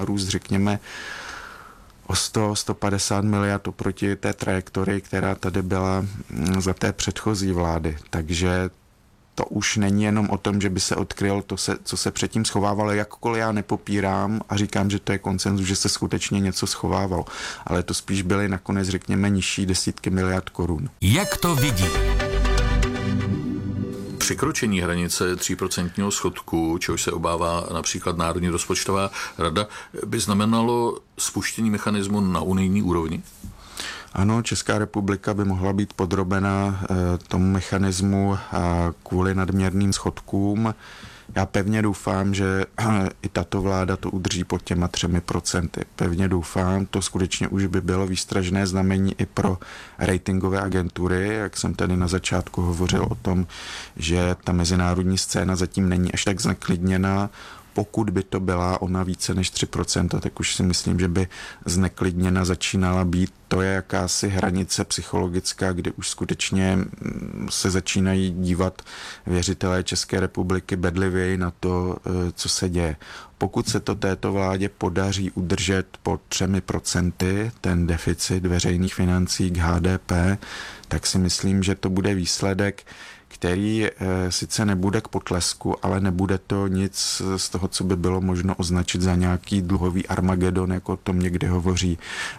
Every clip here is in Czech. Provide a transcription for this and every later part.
růst, řekněme, o 100-150 miliard oproti té trajektorii, která tady byla za té předchozí vlády. Takže to už není jenom o tom, že by se odkryl to, co se předtím schovávalo, jakkoliv já nepopírám a říkám, že to je konsenzus, že se skutečně něco schovávalo. Ale to spíš byly nakonec, řekněme, nižší desítky miliard korun. Jak to vidí? Překročení hranice 3% schodku, čehož se obává například Národní rozpočtová rada, by znamenalo spuštění mechanismu na unijní úrovni? Ano, Česká republika by mohla být podrobena tomu mechanismu kvůli nadměrným schodkům. Já pevně doufám, že i tato vláda to udrží pod těma 3%. Pevně doufám, to skutečně už by bylo výstražné znamení i pro ratingové agentury, jak jsem tady na začátku hovořil o tom, že ta mezinárodní scéna zatím není až tak zneklidněná. Pokud by to byla ona více než 3%, tak už si myslím, že by zneklidněna začínala být. To je jakási hranice psychologická, kdy už skutečně se začínají dívat věřitelé České republiky bedlivěji na to, co se děje. Pokud se to této vládě podaří udržet pod 3% ten deficit veřejných financí k HDP, tak si myslím, že to bude výsledek, který sice nebude k potlesku, ale nebude to nic z toho, co by bylo možno označit za nějaký dluhový Armagedon, jako o tom někdy hovoří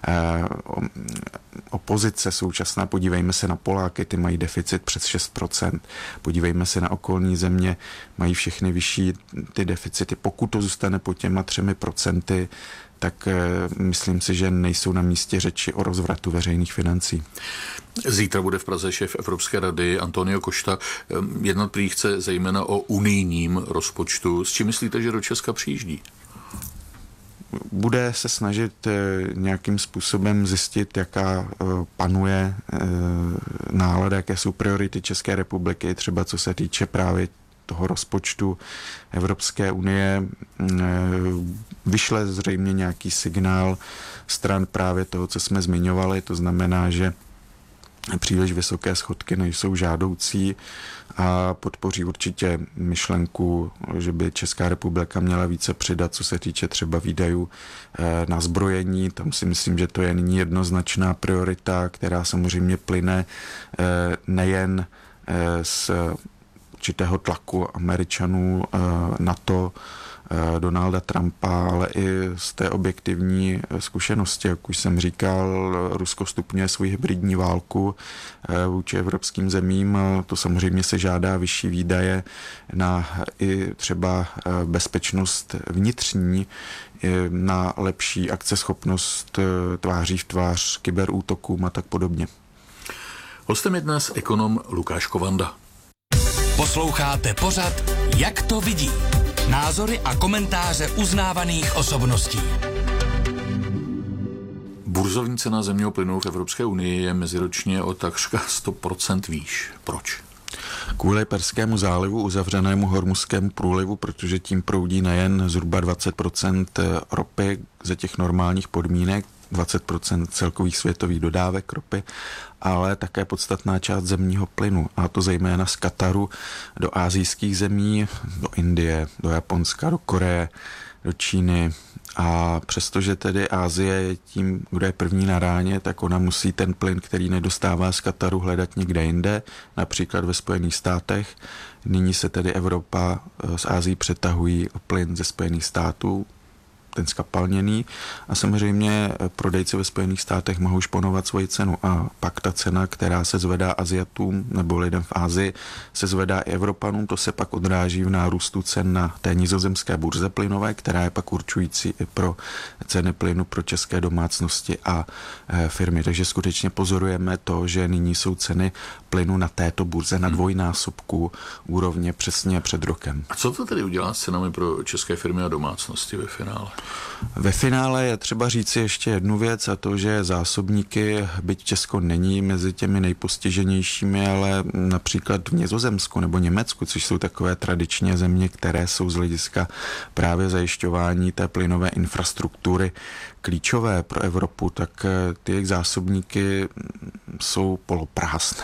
opozice současná. Podívejme se na Poláky, ty mají deficit přes 6%. Podívejme se na okolní země, mají všechny vyšší ty deficity. Pokud to zůstane pod těma 3%, tak myslím si, že nejsou na místě řeči o rozvratu veřejných financí. Zítra bude v Praze šéf Evropské rady Antonio Costa jednat prý chce zejména o unijním rozpočtu. S čím myslíte, že do Česka přijíždí? Bude se snažit nějakým způsobem zjistit, jaká panuje nálada, jaké jsou priority České republiky, třeba co se týče právě toho rozpočtu Evropské unie. Vyšle zřejmě nějaký signál stran právě toho, co jsme zmiňovali, to znamená, že příliš vysoké schodky nejsou žádoucí a podpoří určitě myšlenku, že by Česká republika měla více přidat, co se týče třeba výdajů na zbrojení. Tam si myslím, že to je nyní jednoznačná priorita, která samozřejmě plyne nejen z určitého tlaku Američanů, NATO, Donalda Trumpa, ale i z té objektivní zkušenosti. Jak už jsem říkal, Rusko stupňuje svou hybridní válku vůči evropským zemím. To samozřejmě se žádá vyšší výdaje na i třeba bezpečnost vnitřní, na lepší akceschopnost tváří v tvář kyberútokům a tak podobně. Hostem je dnes ekonom Lukáš Kovanda. Posloucháte pořad Jak to vidí? Názory a komentáře uznávaných osobností. Burzovní cena zemního plynu v Evropské unii je meziročně o takřka 100% výš. Proč? Kvůli Perskému zálivu, uzavřenému Hormuzskému průlivu, protože tím proudí nejen zhruba 20% ropy ze těch normálních podmínek, 20% celkových světových dodávek ropy, ale také podstatná část zemního plynu, a to zejména z Kataru do asijských zemí, do Indie, do Japonska, do Koreje, do Číny. A přestože tedy Asie je tím, kdo je první na ráně, tak ona musí ten plyn, který nedostává z Kataru, hledat někde jinde, například ve Spojených státech. Nyní se tedy Evropa z Asii přetahují o plyn ze Spojených států, ten skapalněný, a samozřejmě prodejci ve Spojených státech mohou šponovat svoji cenu a pak ta cena, která se zvedá Asiatům nebo lidem v Asii, se zvedá i Evropanům, to se pak odráží v nárůstu cen na té nizozemské burze plynové, která je pak určující i pro ceny plynu pro české domácnosti a firmy. Takže skutečně pozorujeme to, že nyní jsou ceny plynu na této burze na dvojnásobku úrovně přesně před rokem. A co to tedy udělá s cenami pro české firmy a domácnosti ve finále? Ve finále je třeba říci ještě jednu věc, a to, že zásobníky, byť Česko není mezi těmi nejpostiženějšími, ale například v Nizozemsku nebo Německu, což jsou takové tradičně země, které jsou z hlediska právě zajišťování té plynové infrastruktury klíčové pro Evropu, tak ty jejich zásobníky jsou poloprázdné.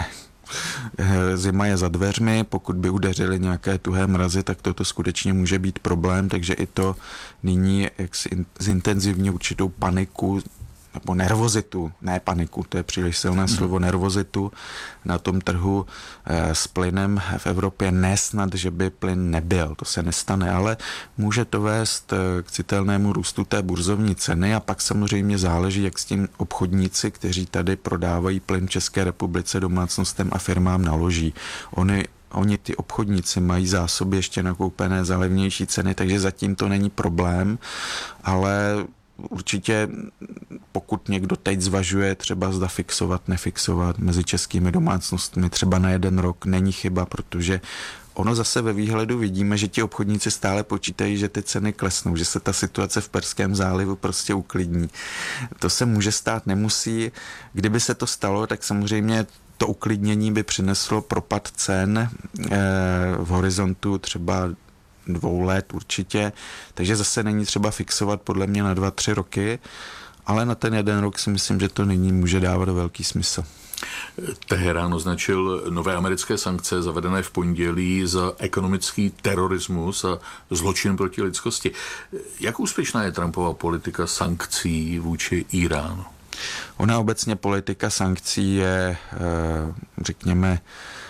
Zima je za dveřmi, pokud by udeřily nějaké tuhé mrazy, tak toto skutečně může být problém, takže i to nyní zintenzivní určitou paniku nebo nervozitu, ne paniku, to je příliš silné slovo, nervozitu na tom trhu s plynem v Evropě. Nesnad, že by plyn nebyl, to se nestane, ale může to vést k citelnému růstu té burzovní ceny a pak samozřejmě záleží, jak s tím obchodníci, kteří tady prodávají plyn v České republice domácnostem a firmám, naloží. Oni ty obchodníci mají zásoby ještě nakoupené za levnější ceny, takže zatím to není problém, ale určitě pokud někdo teď zvažuje třeba zda fixovat, nefixovat mezi českými domácnostmi třeba na 1 rok, není chyba, protože ono zase ve výhledu vidíme, že ti obchodníci stále počítají, že ty ceny klesnou, že se ta situace v Perském zálivu prostě uklidní. To se může stát, nemusí. Kdyby se to stalo, tak samozřejmě to uklidnění by přineslo propad cen v horizontu třeba 2 let určitě, takže zase není třeba fixovat podle mě na 2-3 roky, ale na ten 1 rok si myslím, že to nyní může dávat velký smysl. Teherán označil nové americké sankce zavedené v pondělí za ekonomický terorismus a zločin proti lidskosti. Jak úspěšná je Trumpova politika sankcí vůči Íránu? Ona obecně politika sankcí je, řekněme,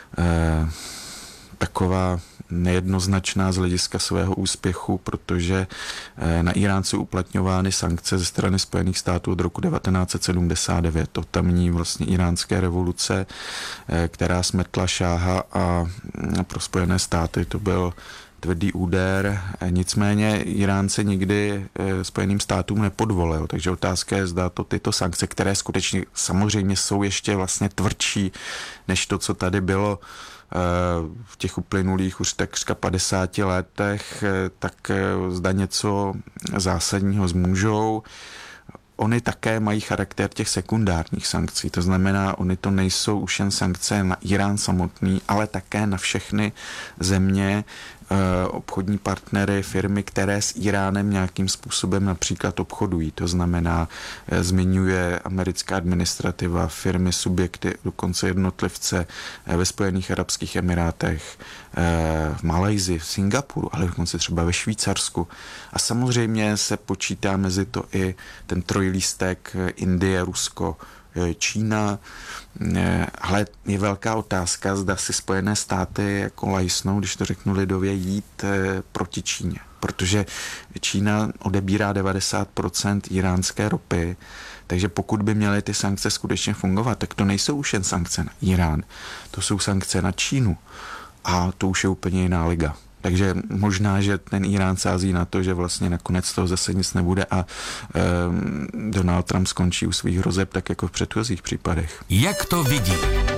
taková nejednoznačná z hlediska svého úspěchu, protože na Írán jsou uplatňovány sankce ze strany Spojených států od roku 1979, od tamní vlastně iránské revoluce, která smetla šáha a pro Spojené státy to byl tvrdý úder, nicméně Irán se nikdy Spojeným státům nepodvolil, takže otázka je, zda to tyto sankce, které skutečně samozřejmě jsou ještě vlastně tvrdší než to, co tady bylo v těch uplynulých už takřka 50 letech, tak zda něco zásadního zmůžou. Ony také mají charakter těch sekundárních sankcí, to znamená, ony to nejsou už jen sankce na Irán samotný, ale také na všechny země, obchodní partnery, firmy, které s Iránem nějakým způsobem například obchodují. To znamená, zmiňuje americká administrativa, firmy, subjekty, dokonce jednotlivce ve Spojených arabských emirátech, v Malajsii, v Singapuru, ale dokonce třeba ve Švýcarsku. A samozřejmě se počítá mezi to i ten trojlístek Indie, Rusko, Čína, ale je velká otázka, zda si Spojené státy jako lajsnou, když to řeknu lidově, jít proti Číně. Protože Čína odebírá 90% iránské ropy, takže pokud by měly ty sankce skutečně fungovat, tak to nejsou už jen sankce na Irán, to jsou sankce na Čínu a to už je úplně jiná liga. Takže možná, že ten Irán sází na to, že vlastně nakonec toho zase nic nebude a Donald Trump skončí u svých hrozeb, tak jako v předchozích případech. Jak to vidí?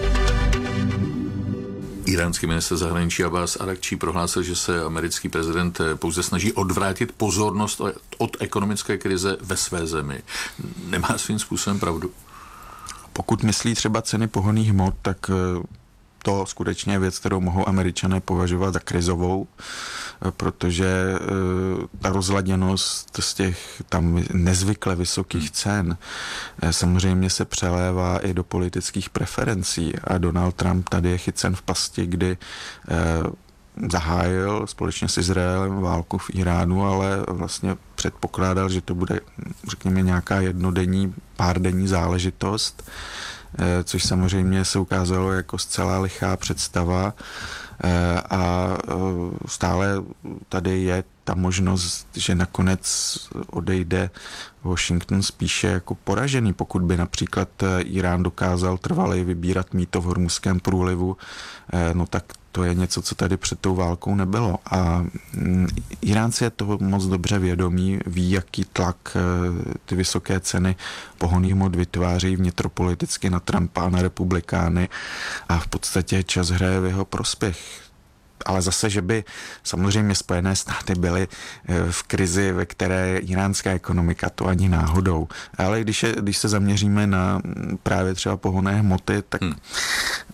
Iránský ministr zahraničí Abbas Arakčí prohlásil, že se americký prezident pouze snaží odvrátit pozornost od ekonomické krize ve své zemi. Nemá svým způsobem pravdu? Pokud myslí třeba ceny pohonných hmot, tak to skutečně je věc, kterou mohou Američané považovat za krizovou, protože ta rozladěnost z těch tam nezvykle vysokých cen samozřejmě se přelévá i do politických preferencí a Donald Trump tady je chycen v pasti, kdy zahájil společně s Izraelem válku v Iránu, ale vlastně předpokládal, že to bude, řekněme, nějaká jednodenní, párdenní záležitost, což samozřejmě se ukázalo jako zcela lichá představa a stále tady je ta možnost, že nakonec odejde Washington spíše jako poražený, pokud by například Irán dokázal trvale vybírat mýto v Hormuzském průlivu, no tak to je něco, co tady před tou válkou nebylo. A Iránci je toho moc dobře vědomí, ví, jaký tlak ty vysoké ceny pohonných hmot vytváří vnitropoliticky na Trumpa a na republikány a v podstatě čas hraje v jeho prospěch. Ale zase, že by samozřejmě Spojené státy byly v krizi, ve které je iránská ekonomika, to ani náhodou. Ale když se zaměříme na právě třeba pohonné hmoty, tak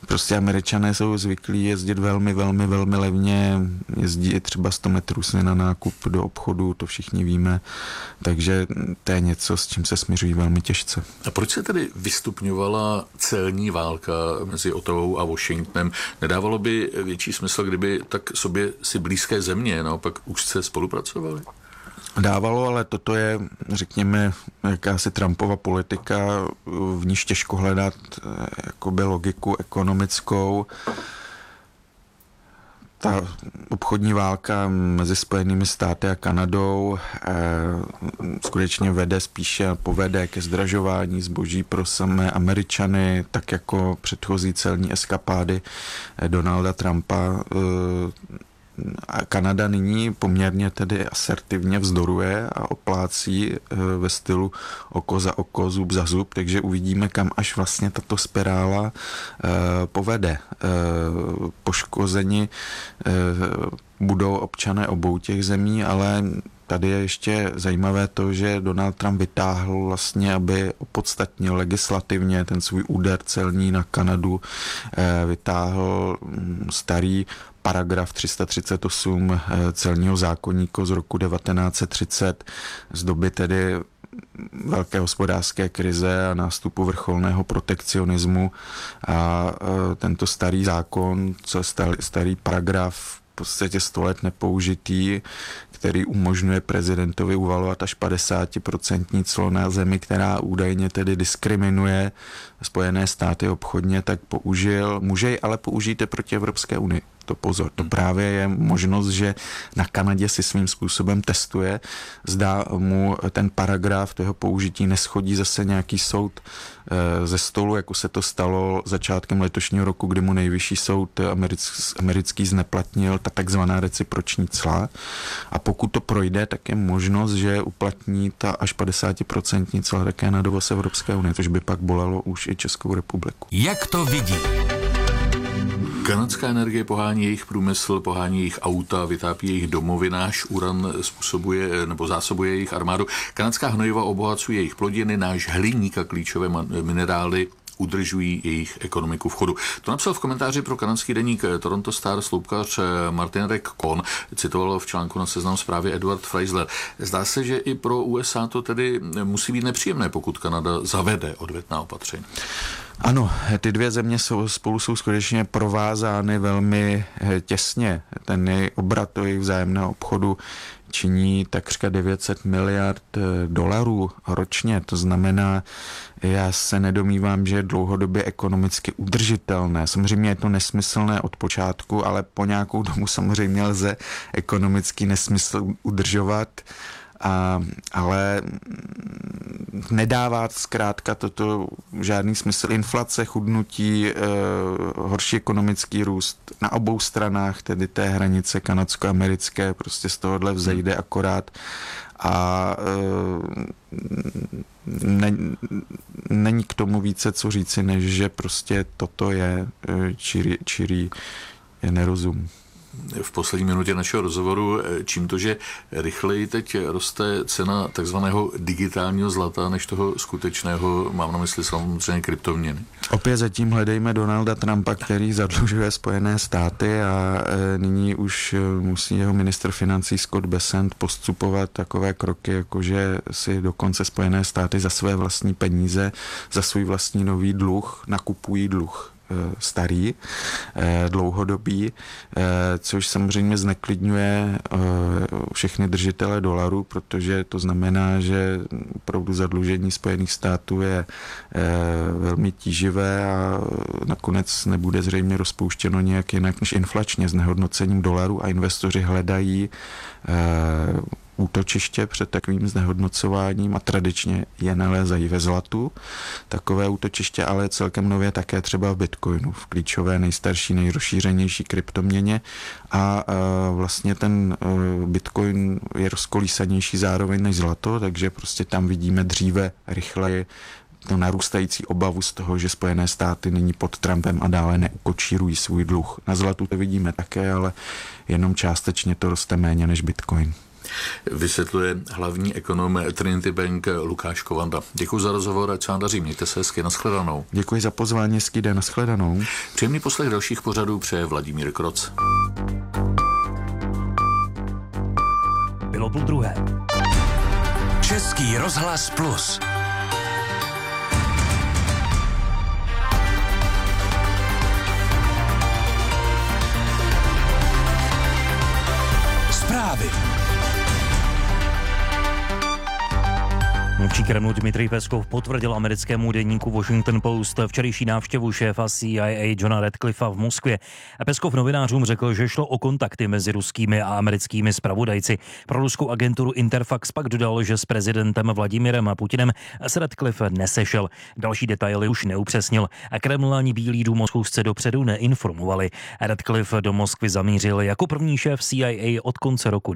prostě Američané jsou zvyklí jezdit velmi, velmi, velmi levně, jezdí třeba 100 metrů si na nákup do obchodu, to všichni víme, takže to je něco, s čím se směřují velmi těžce. A proč se tedy vystupňovala celní válka mezi Ottawou a Washingtonem? Nedávalo by větší smysl, kdyby tak sobě si blízké země naopak úzce spolupracovaly? Dávalo, ale toto je, řekněme, jakási Trumpova politika, v níž těžko hledat jakoby logiku ekonomickou. Ta obchodní válka mezi Spojenými státy a Kanadou skutečně povede ke zdražování zboží pro samé Američany, tak jako předchozí celní eskapády Donalda Trumpa. A Kanada nyní poměrně tedy asertivně vzdoruje a oplácí ve stylu oko za oko, zub za zub, takže uvidíme, kam až vlastně tato spirála povede. Poškozeni budou občané obou těch zemí, ale tady je ještě zajímavé to, že Donald Trump vytáhl vlastně, aby opodstatnil legislativně ten svůj úder celní na Kanadu, vytáhl starý paragraf 338 celního zákoníku z roku 1930 z doby tedy velké hospodářské krize a nástupu vrcholného protekcionismu a tento starý zákon, starý paragraf v podstatě 100 let nepoužitý, který umožňuje prezidentovi uvalovat až 50% clo na zemi, která údajně tedy diskriminuje Spojené státy obchodně, tak může ji ale použít proti Evropské unii. To pozor, to právě je možnost, že na Kanadě si svým způsobem testuje, zda mu ten paragraf toho použití neschodí zase nějaký soud ze stolu, jako se to stalo začátkem letošního roku, kdy mu nejvyšší soud americký zneplatnil ta takzvaná reciproční cla. A pokud to projde, tak je možnost, že uplatní ta až 50% cla také na dovoz Evropské unie, což by pak bolelo už i Českou republiku. Jak to vidí? Kanadská energie pohání jejich průmysl, pohání jejich auta, vytápí jejich domovy, náš uran způsobuje nebo zásobuje jejich armádu. Kanadská hnojiva obohacuje jejich plodiny, náš hliník a klíčové minerály udržují jejich ekonomiku v chodu. To napsal v komentáři pro kanadský deník Toronto Star sloupkař Martin Kohn, citoval v článku na Seznam Zprávy Edward Freisler. Zdá se, že i pro USA to tedy musí být nepříjemné, pokud Kanada zavede odvetná opatření. Ano, ty dvě země spolu jsou skutečně provázány velmi těsně. Ten obrat jejich vzájemného obchodu činí takřka 900 miliard dolarů ročně. To znamená, já se nedomývám, že je dlouhodobě ekonomicky udržitelné. Samozřejmě je to nesmyslné od počátku, ale po nějakou dobu samozřejmě lze ekonomický nesmysl udržovat. Ale nedává zkrátka toto žádný smysl. Inflace, chudnutí, horší ekonomický růst na obou stranách, tedy té hranice kanadsko-americké, prostě z tohohle vzejde akorát a není k tomu více co říci, než že prostě toto je čirý nerozum. V poslední minutě našeho rozhovoru, čím to, že rychleji teď roste cena takzvaného digitálního zlata než toho skutečného, mám na mysli samozřejmě kryptoměny. Opět zatím hledejme Donalda Trumpa, který zadlužuje Spojené státy a nyní už musí jeho ministr financí Scott Bessent postupovat takové kroky, jakože si dokonce Spojené státy za své vlastní peníze, za svůj vlastní nový dluh nakupují dluh starý, dlouhodobý, což samozřejmě zneklidňuje všechny držitele dolaru, protože to znamená, že opravdu zadlužení Spojených států je velmi tíživé a nakonec nebude zřejmě rozpouštěno nějak jinak než inflačně znehodnocením dolaru a investoři hledají útočiště před takovým znehodnocováním a tradičně je nalézají ve zlatu. Takové útočiště ale je celkem nově také třeba v Bitcoinu, v klíčové, nejstarší, nejrozšířenější kryptoměně a vlastně ten Bitcoin je rozkolísanější zároveň než zlato, takže prostě tam vidíme dříve rychleji to narůstající obavu z toho, že Spojené státy nyní pod Trumpem a dále neukočírují svůj dluh. Na zlatu to vidíme také, ale jenom částečně to roste méně než Bitcoin. Vysvětluje hlavní ekonom Trinity Bank Lukáš Kovanda. Děkuji za rozhovor, ať se vám daří, mějte se hezky, nashledanou. Děkuji za pozvání, hezký den, nashledanou. Příjemný poslech dalších pořadů přeje Vladimír Kroc. Bylo 12:30. Český rozhlas Plus. Zprávy. Mluvčí Kremlu Dmitrij Peskov potvrdil americkému deníku Washington Post včerejší návštěvu šéfa CIA Johna Radcliffa v Moskvě. Peskov novinářům řekl, že šlo o kontakty mezi ruskými a americkými zpravodajci. Pro ruskou agenturu Interfax pak dodal, že s prezidentem Vladimirem Putinem se Radcliffe nesešel. Další detaily už neupřesnil a Kreml ani Bílý dům Moskvě dopředu neinformovali. Radcliffe do Moskvy zamířil jako první šéf CIA od konce roku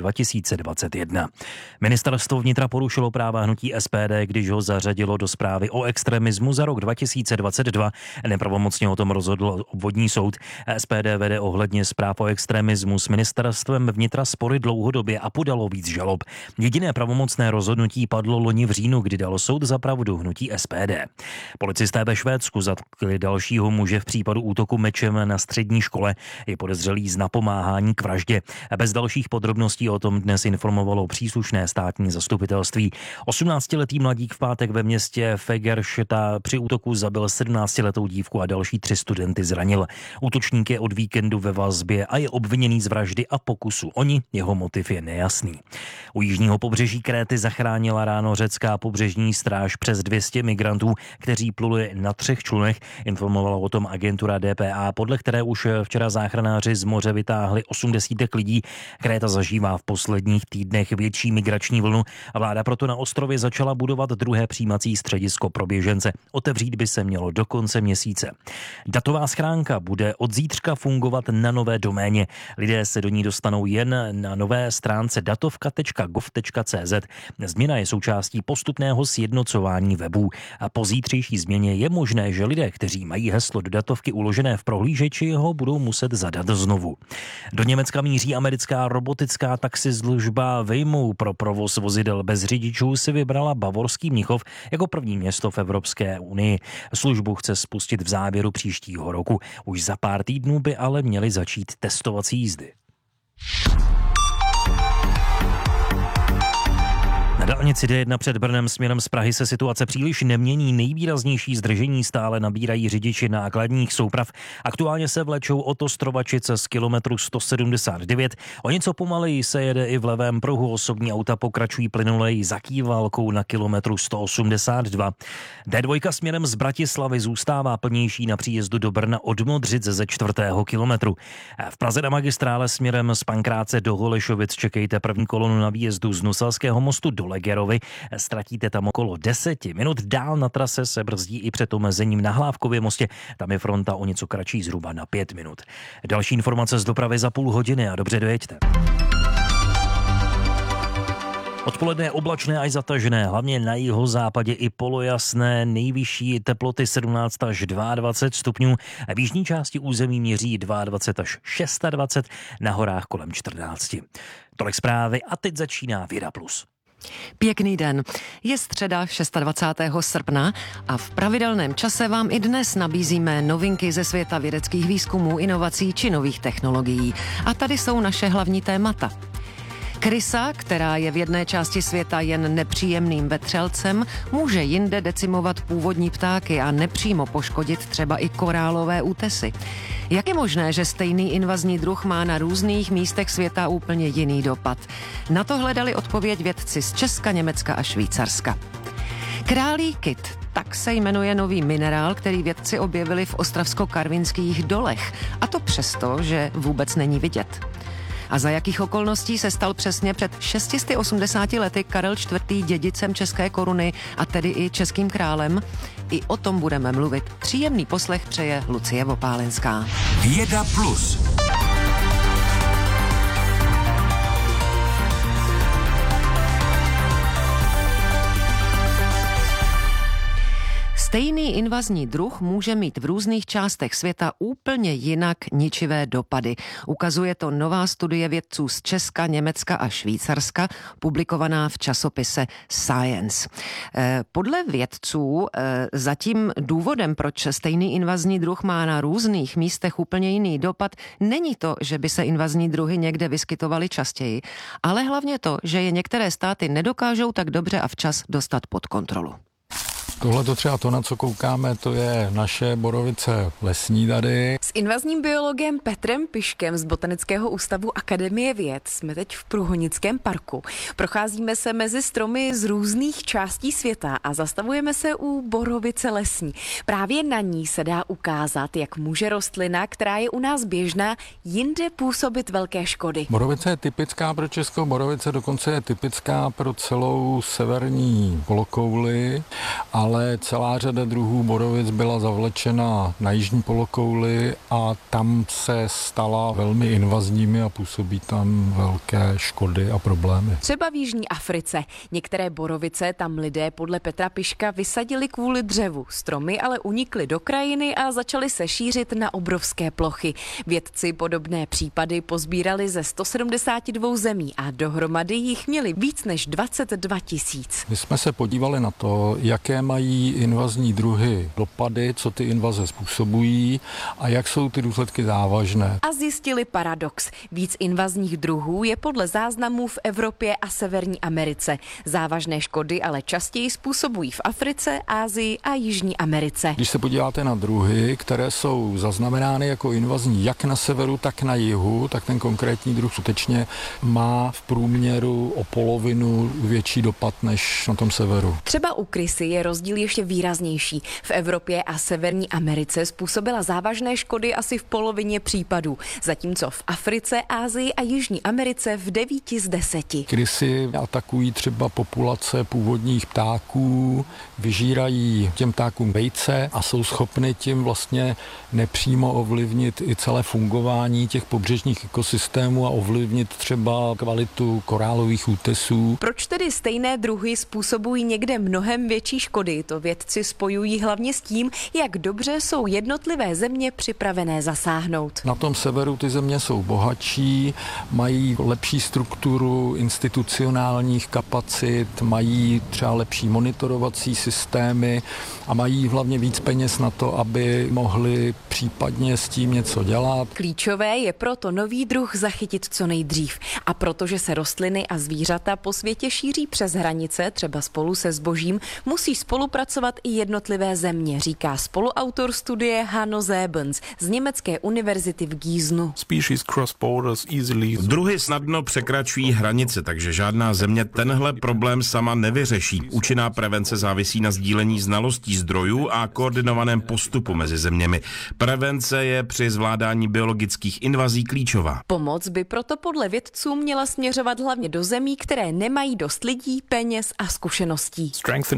2021. Ministerstvo vnitra porušilo práva hnutí SPD, když ho zařadilo do zprávy o extremismu za rok 2022. Nepravomocně o tom rozhodl obvodní soud. SPD vede ohledně zpráv o extremismu s ministerstvem vnitra spory dlouhodobě a podalo víc žalob. Jediné pravomocné rozhodnutí padlo loni v říjnu, kdy dal soud za pravdu hnutí SPD. Policisté ve Švédsku zatkli dalšího muže v případu útoku mečem na střední škole. Je podezřelý z napomáhání k vraždě. Bez dalších podrobností o tom dnes informovalo příslušné státní zastupitelství. 18-letý mladík v pátek ve městě Fagersta při útoku zabil 17letou dívku a další 3 studenty zranil. Útočník je od víkendu ve vazbě a je obviněný z vraždy a pokusu. Jeho motiv je nejasný. U jižního pobřeží Kréty zachránila ráno řecká pobřežní stráž přes 200 migrantů, kteří pluli na 3 člunech. Informovala o tom agentura DPA, podle které už včera záchranáři z moře vytáhli 80 lidí. Kréta zažívá v posledních týdnech větší migrační vlnu a vláda proto na ostrově začala budovat druhé přijímací středisko pro běžence. Otevřít by se mělo do konce měsíce. Datová schránka bude od zítřka fungovat na nové doméně. Lidé se do ní dostanou jen na nové stránce datovka.gov.cz. Změna je součástí postupného sjednocování webů. A po zítřejší změně je možné, že lidé, kteří mají heslo do datovky uložené v prohlížeči, ho budou muset zadat znovu. Do Německa míří americká robotická taxislužba Waymo. Pro provoz vozidel bez řidičů si vybrala bavorský Mnichov jako první město v Evropské unii. Službu chce spustit v závěru příštího roku. Už za pár týdnů by ale měly začít testovací jízdy. Na dálnici D1 před Brnem směrem z Prahy se situace příliš nemění. Nejvýraznější zdržení stále nabírají řidiči nákladních souprav. Aktuálně se vlečou od Ostrovačice z kilometru 179. O něco pomaleji se jede i v levém pruhu. Osobní auta pokračují plynulej za Kývalkou na kilometru 182. D2 směrem z Bratislavy zůstává plnější na příjezdu do Brna od Modřic ze 4. kilometru. V Praze na magistrále směrem z Pankráce do Holešovic čekejte první kolonu na výjezdu z Nuselského mostu do Legerovi. Ztratíte tam okolo 10 minut. Dál na trase se brzdí i před omezením na Hlávkově mostě. Tam je fronta o něco kratší, zhruba na 5 minut. Další informace z dopravy za půl hodiny a dobře dojeďte. Odpoledne je oblačné až zatažené, hlavně na jihozápadě i polojasné, nejvyšší teploty 17 až 22 stupňů. V jižní části území měří 22 až 26, na horách kolem 14. Tolik zprávy a teď začíná Věda Plus. Pěkný den. Je středa 26. srpna a v pravidelném čase vám i dnes nabízíme novinky ze světa vědeckých výzkumů, inovací či nových technologií. A tady jsou naše hlavní témata. Krysa, která je v jedné části světa jen nepříjemným vetřelcem, může jinde decimovat původní ptáky a nepřímo poškodit třeba i korálové útesy. Jak je možné, že stejný invazní druh má na různých místech světa úplně jiný dopad? Na to hledali odpověď vědci z Česka, Německa a Švýcarska. Králí kyt, tak se jmenuje nový minerál, který vědci objevili v ostravsko-karvinských dolech. A to přesto, že vůbec není vidět. A za jakých okolností se stal přesně před 680 lety Karel IV. Dědicem české koruny a tedy i českým králem? I o tom budeme mluvit. Příjemný poslech přeje Lucie Vopálenská. Věda Plus. Stejný invazní druh může mít v různých částech světa úplně jinak ničivé dopady. Ukazuje to nová studie vědců z Česka, Německa a Švýcarska, publikovaná v časopise Science. Podle vědců zatím důvodem, proč stejný invazní druh má na různých místech úplně jiný dopad, není to, že by se invazní druhy někde vyskytovaly častěji, ale hlavně to, že je některé státy nedokážou tak dobře a včas dostat pod kontrolu. Tohle to třeba to, na co koukáme, to je naše borovice lesní tady. S invazním biologem Petrem Piškem z Botanického ústavu Akademie věd jsme teď v Průhonickém parku. Procházíme se mezi stromy z různých částí světa a zastavujeme se u borovice lesní. Právě na ní se dá ukázat, jak může rostlina, která je u nás běžná, jinde působit velké škody. Borovice je typická pro Českou, borovice dokonce je typická pro celou severní polokouli, ale celá řada druhů borovic byla zavlečena na jižní polokouli a tam se stala velmi invazními a působí tam velké škody a problémy. Třeba v Jižní Africe. Některé borovice tam lidé podle Petra Piška vysadili kvůli dřevu. Stromy ale unikly do krajiny a začaly se šířit na obrovské plochy. Vědci podobné případy pozbírali ze 172 zemí a dohromady jich měli víc než 22 000. My jsme se podívali na to, jaké mají invazní druhy dopady, co ty invaze způsobují a jak jsou ty důsledky závažné. A zjistili paradox. Víc invazních druhů je podle záznamů v Evropě a Severní Americe. Závažné škody ale častěji způsobují v Africe, Asii a Jižní Americe. Když se podíváte na druhy, které jsou zaznamenány jako invazní jak na severu, tak na jihu, tak ten konkrétní druh skutečně má v průměru o polovinu větší dopad než na tom severu. Třeba u krysy je rozdíl ještě výraznější. V Evropě a Severní Americe způsobila závažné škody asi v polovině případů, zatímco v Africe, Asii a Jižní Americe v 9 z 10. Krysy atakují třeba populace původních ptáků, vyžírají těm ptákům vejce a jsou schopny tím vlastně nepřímo ovlivnit i celé fungování těch pobřežních ekosystémů a ovlivnit třeba kvalitu korálových útesů. Proč tedy stejné druhy způsobují někde mnohem větší škody? To vědci spojují hlavně s tím, jak dobře jsou jednotlivé země připravené zasáhnout. Na tom severu ty země jsou bohatší, mají lepší strukturu institucionálních kapacit, mají třeba lepší monitorovací systémy a mají hlavně víc peněz na to, aby mohli případně s tím něco dělat. Klíčové je proto nový druh zachytit co nejdřív. A protože se rostliny a zvířata po světě šíří přes hranice, třeba spolu se zbožím, musí spolupracovat i jednotlivé země, říká spoluautor studie Hanno Sebens z Německé univerzity v Gíznu. Druhy snadno překračují hranice, takže žádná země tenhle problém sama nevyřeší. Účinná prevence závisí na sdílení znalostí zdrojů a koordinovaném postupu mezi zeměmi. Prevence je při zvládání biologických invazí klíčová. Pomoc by proto podle vědců měla směřovat hlavně do zemí, které nemají dost lidí, peněz a zkušeností.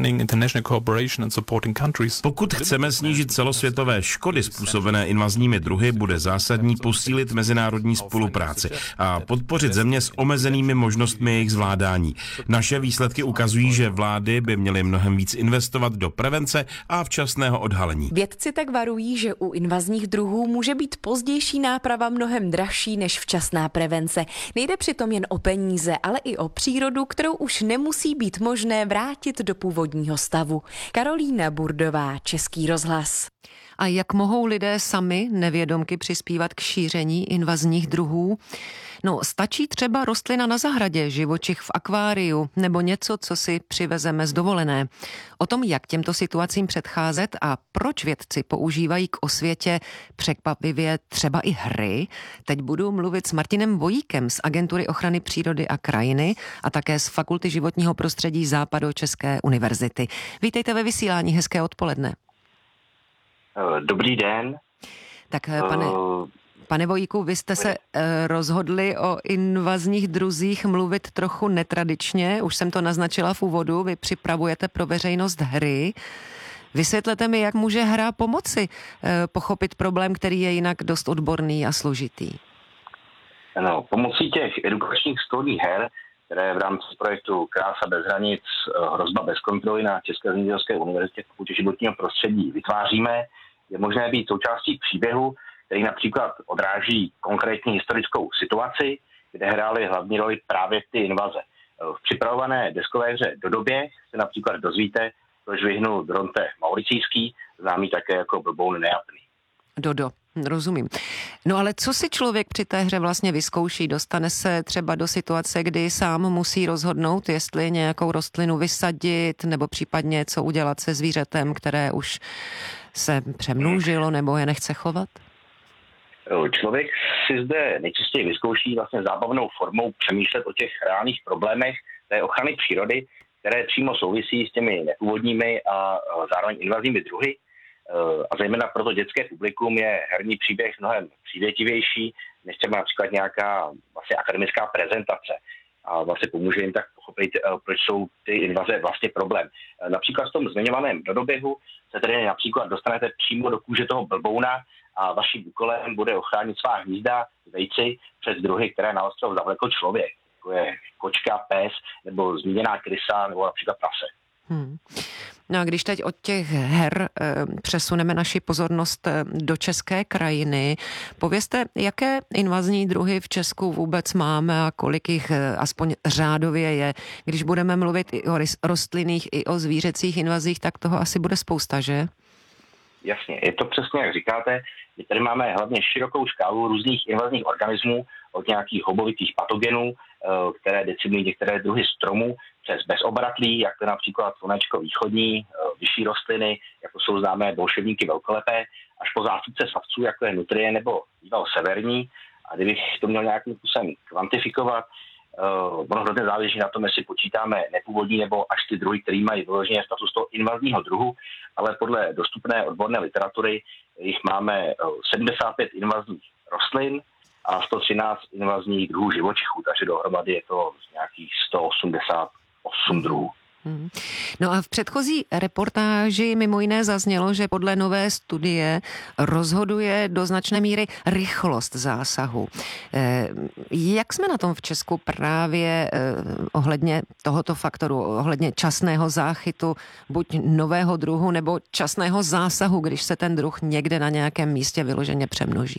Pokud chceme snížit celosvětové škody způsobené invazními druhy, bude zásadní posílit mezinárodní spolupráci a podpořit země s omezenými možnostmi jejich zvládání. Naše výsledky ukazují, že vlády by měly mnohem víc investovat do prevence a včasného odhalení. Vědci tak varují, že u invazních druhů může být pozdější náprava mnohem dražší než včasná prevence. Nejde přitom jen o peníze, ale i o přírodu, kterou už nemusí být možné vrátit do původního stavu. Karolína Burdová, Český rozhlas. A jak mohou lidé sami nevědomky přispívat k šíření invazních druhů? No, stačí třeba rostlina na zahradě, živočich v akváriu nebo něco, co si přivezeme z dovolené. O tom, jak těmto situacím předcházet a proč vědci používají k osvětě překvapivě třeba i hry, teď budu mluvit s Martinem Vojíkem z Agentury ochrany přírody a krajiny a také z Fakulty životního prostředí Západočeské univerzity. Vítejte ve vysílání, hezké odpoledne. Dobrý den. Tak pane Vojíku, vy jste se rozhodli o invazních druzích mluvit trochu netradičně, už jsem to naznačila v úvodu, vy připravujete pro veřejnost hry. Vysvětlete mi, jak může hra pomoci pochopit problém, který je jinak dost odborný a složitý. No, pomocí těch edukačních stolních her které v rámci projektu Krása bez hranic, hrozba bez kontroly na České zemědělské univerzitě Fakultě životního prostředí vytváříme, je možné být součástí příběhu, který například odráží konkrétní historickou situaci, kde hrály hlavní roli právě ty invaze. V připravované deskové hře Dodoběh se například dozvíte, proč vyhnul Bronte Mauricijský, známý také jako Blboun nejapný. Dodo, rozumím. No ale co si člověk při té hře vlastně vyzkouší? Dostane se třeba do situace, kdy sám musí rozhodnout, jestli nějakou rostlinu vysadit, nebo případně co udělat se zvířetem, které už se přemnožilo nebo je nechce chovat? Člověk si zde nejčastěji vyzkouší vlastně zábavnou formou přemýšlet o těch reálných problémech té ochrany přírody, které přímo souvisí s těmi nepůvodními a zároveň invazními druhy. A zejména pro to dětské publikum je herní příběh mnohem přívětivější, než třeba například nějaká vlastně akademická prezentace. A vlastně pomůže jim tak pochopit, proč jsou ty invaze vlastně problém. Například v tom zmiňovaném Dodoběhu se tedy například dostanete přímo do kůže toho blbouna a vaším úkolem bude ochránit svá hnízda, vejci před druhy, které na ostrov zavlekl člověk. Jako je kočka, pes nebo zmíněná krysa nebo například prase. No a když teď od těch her přesuneme naši pozornost do české krajiny, povězte, jaké invazní druhy v Česku vůbec máme a kolik jich aspoň řádově je. Když budeme mluvit i o rostlinných, i o zvířecích invazích, tak toho asi bude spousta, že? Jasně, je to přesně, jak říkáte. My tady máme hlavně širokou škálu různých invazních organismů, od nějakých hobovitých patogenů, které decimují některé druhy stromů, přes bezobratlí, jak to například slunečko východní, vyšší rostliny, jako jsou známé bolševníky velkolepé, až po zástupce savců, jako je nutrie nebo býval severní. A kdybych to měl nějakým způsobem kvantifikovat, ono hrozně záleží na tom, jestli počítáme nepůvodní nebo až ty druhy, které mají vyloženě status toho invazního druhu, ale podle dostupné odborné literatury jich máme 75 invazních rostlin a 113 invazních druhů živočichů, takže dohromady je to nějakých 188 druhů. No a v předchozí reportáži mimo jiné zaznělo, že podle nové studie rozhoduje do značné míry rychlost zásahu. Jak jsme na tom v Česku právě ohledně tohoto faktoru, ohledně časného záchytu buď nového druhu nebo časného zásahu, když se ten druh někde na nějakém místě vyloženě přemnoží?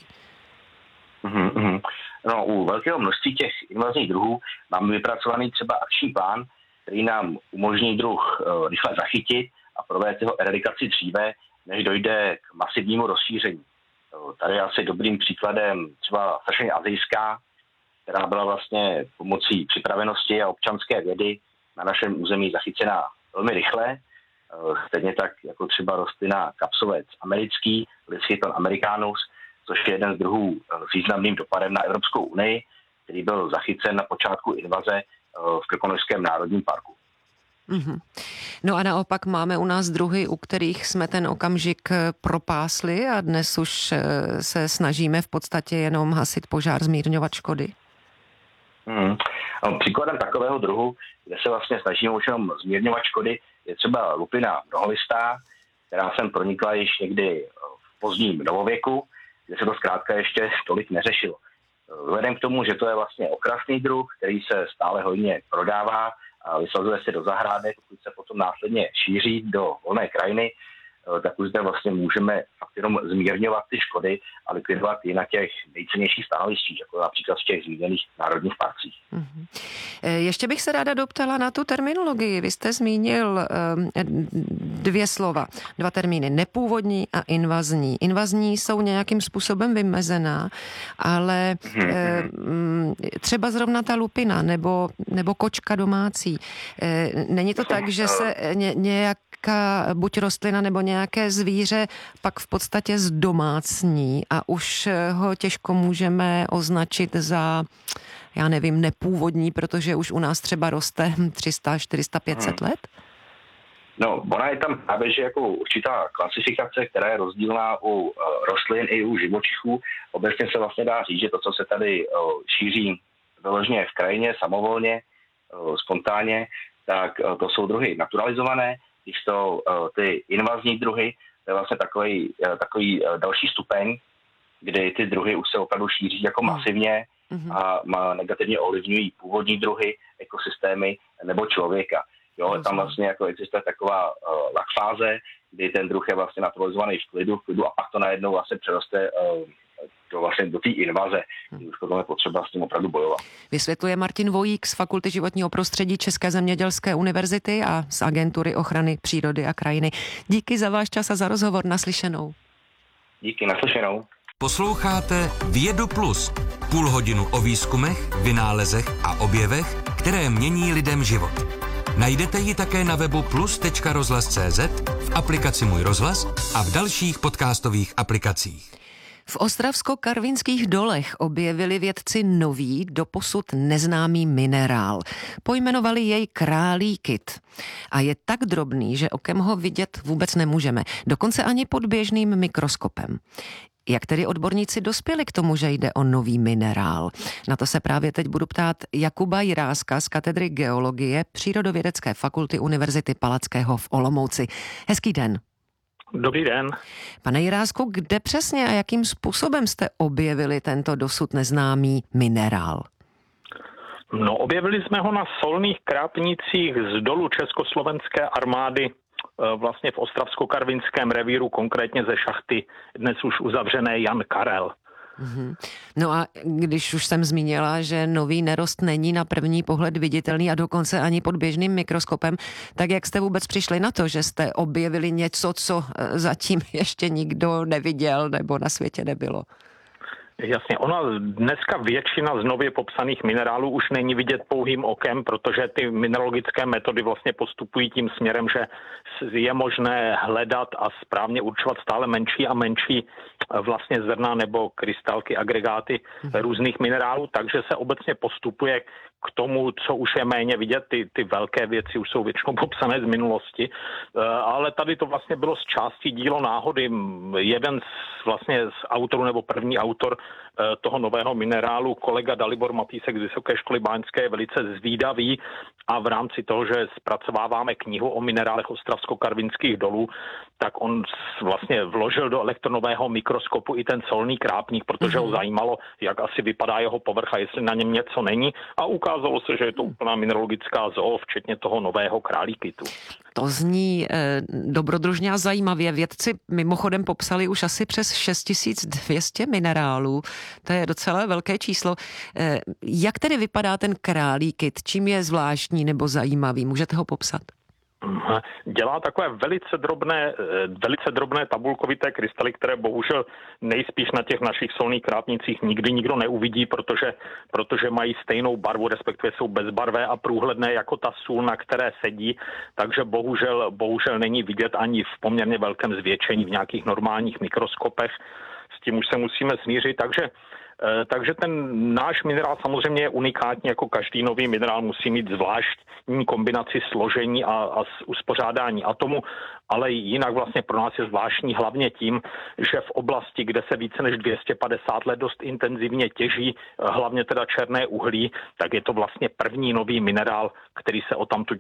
No, u velkého množství těch invazních druhů máme vypracovaný třeba akční plán, který nám umožní druh rychle zachytit a provést jeho eradikaci dříve, než dojde k masivnímu rozšíření. Tady je asi dobrým příkladem třeba sršeň azijská, která byla vlastně pomocí připravenosti a občanské vědy na našem území zachycena velmi rychle. Stejně tak jako třeba rostlina kapsovec americký, Lischiton americanus, což je jeden z druhů s významným dopadem na Evropskou unii, který byl zachycen na počátku invaze v Krkonošském národním parku. No a naopak máme u nás druhy, u kterých jsme ten okamžik propásli a dnes už se snažíme v podstatě jenom hasit požár, zmírňovat škody. Příkladem takového druhu, kde se vlastně snažíme už jenom zmírňovat škody, je třeba lupina mnoholistá, která sem pronikla již někdy v pozdním novověku, kde se to zkrátka ještě tolik neřešilo. Vzhledem k tomu, že to je vlastně okrasný druh, který se stále hojně prodává a vysazuje se do zahrádek, pokud se potom následně šíří do volné krajiny, tak už zde vlastně můžeme fakt jenom zmírňovat ty škody a likvidovat i na těch nejcennějších stanovištích, jako například v těch zmíněných národních parcích. Ještě bych se ráda doptala na tu terminologii. Vy jste zmínil dva termíny, nepůvodní a invazní. Invazní jsou nějakým způsobem vymezená, ale třeba zrovna ta lupina nebo kočka domácí. Není to tak, že se nějaká buď rostlina nebo nějaké zvíře pak v podstatě zdomácní a už ho těžko můžeme označit za, já nevím, nepůvodní, protože už u nás třeba roste 300, 400, 500 let? No, ona je tam právě, že jako určitá klasifikace, která je rozdílná u rostlin i u živočichů. Obecně se vlastně dá říct, že to, co se tady šíří vyloženě v krajině, samovolně, spontánně, tak to jsou druhy naturalizované, když to ty invazní druhy, to je vlastně takový další stupeň, kdy ty druhy už se opravdu šíří jako masivně a negativně ovlivňují původní druhy, ekosystémy nebo člověka. Jo, tam vlastně jako existuje taková lakfáze, kdy ten druh je vlastně naturalizovaný v klidu a pak to najednou vlastně přeroste do té invaze, kdy už potom je potřeba s tím opravdu bojovat. Vysvětluje Martin Vojík z Fakulty životního prostředí České zemědělské univerzity a z Agentury ochrany přírody a krajiny. Díky za váš čas a za rozhovor. Naslyšenou. Díky, naslyšenou. Posloucháte Vědu Plus. Půl hodinu o výzkumech, vynálezech a objevech, které mění lidem život. Najdete ji také na webu plus.rozhlas.cz, v aplikaci Můj rozhlas a v dalších podcastových aplikacích. V Ostravsko-Karvinských dolech objevili vědci nový, doposud neznámý minerál. Pojmenovali jej králíkit. A je tak drobný, že okem ho vidět vůbec nemůžeme. Dokonce ani pod běžným mikroskopem. Jak tedy odborníci dospěli k tomu, že jde o nový minerál? Na to se právě teď budu ptát Jakuba Jiráska z katedry geologie Přírodovědecké fakulty Univerzity Palackého v Olomouci. Hezký den. Dobrý den. Pane Jirásku, kde přesně a jakým způsobem jste objevili tento dosud neznámý minerál? No, objevili jsme ho na solných krápnicích z dolu československé armády vlastně v Ostravsko-Karvinském revíru, konkrétně ze šachty dnes už uzavřené Jan Karel. No a když už jsem zmínila, že nový nerost není na první pohled viditelný a dokonce ani pod běžným mikroskopem, tak jak jste vůbec přišli na to, že jste objevili něco, co zatím ještě nikdo neviděl nebo na světě nebylo? Jasně, ona dneska většina z nově popsaných minerálů už není vidět pouhým okem, protože ty mineralogické metody vlastně postupují tím směrem, že je možné hledat a správně určovat stále menší a menší vlastně zrna nebo krystalky, agregáty různých minerálů, takže se obecně postupuje k tomu, co už je méně vidět. Ty velké věci už jsou většinou popsané z minulosti, ale tady to vlastně bylo z části dílo náhody. Jeden z autorů nebo první autor toho nového minerálu, kolega Dalibor Matýsek z Vysoké školy báňské, je velice zvídavý a v rámci toho, že zpracováváme knihu o minerálech Ostravsko-Karvinských dolů, tak on vlastně vložil do elektronového mikroskopu i ten solný krápník, protože ho zajímalo, jak asi vypadá jeho povrch a jestli na něm něco není, a ukázalo se, že je to úplná mineralogická zoo, včetně toho nového králíkitu. To zní dobrodružně a zajímavě. Vědci mimochodem popsali už asi přes 6200 minerálů. To je docela velké číslo. Jak tedy vypadá ten králíkit? Čím je zvláštní nebo zajímavý? Můžete ho popsat? Dělá takové velice drobné tabulkovité krystaly, které bohužel nejspíš na těch našich solných krápnicích nikdy nikdo neuvidí, protože mají stejnou barvu, respektive jsou bezbarvé a průhledné jako ta sůl, na které sedí, takže bohužel není vidět ani v poměrně velkém zvětšení v nějakých normálních mikroskopech. S tím už se musíme smířit, takže ten náš minerál samozřejmě je unikátní, jako každý nový minerál musí mít zvláštní kombinaci složení a uspořádání atomu, ale jinak vlastně pro nás je zvláštní hlavně tím, že v oblasti, kde se více než 250 let dost intenzivně těží, hlavně teda černé uhlí, tak je to vlastně první nový minerál, který se odtamtud